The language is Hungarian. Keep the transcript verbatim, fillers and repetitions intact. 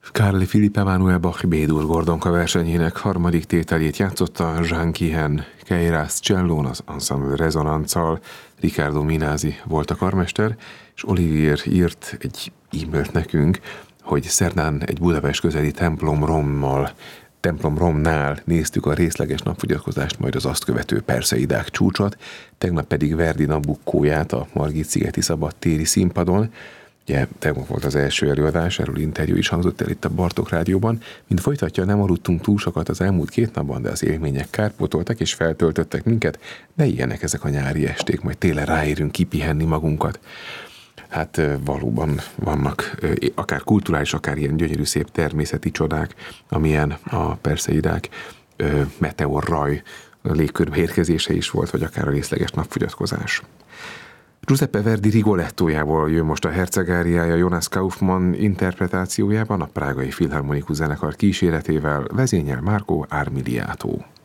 Carl Philipp Emanuel Bach B-dur Gordonka versenyének harmadik tételét játszotta Jean Kihen Keirász csellón, az Ensemble Rezonanccal. Riccardo Minasi volt a karmester, és Olivier írt egy e-mailt nekünk, hogy szerdán egy Budapest közeli templom rommal templom romnál néztük a részleges napfogyatkozást, majd az azt követő Perseidák csúcsot, tegnap pedig Verdi Nabuccóját a Margit-szigeti szabadtéri színpadon. Ugye, tegnap volt az első előadás, erről interjú is hangzott el itt a Bartók Rádióban. Mint folytatja, nem aludtunk túl sokat az elmúlt két napban, de az élmények kárpótoltak és feltöltöttek minket, de ilyenek ezek a nyári esték, majd télen ráérünk kipihenni magunkat. Hát valóban vannak akár kulturális, akár ilyen gyönyörű szép természeti csodák, amilyen a Perseidák meteorraj légkörbe érkezése is volt, vagy akár a részleges napfogyatkozás. Giuseppe Verdi Rigolettójából jön most a hercegáriája Jonas Kaufmann interpretációjában, a Prágai Filharmonikus Zenekar kíséretével, vezényel Marco Armiliato.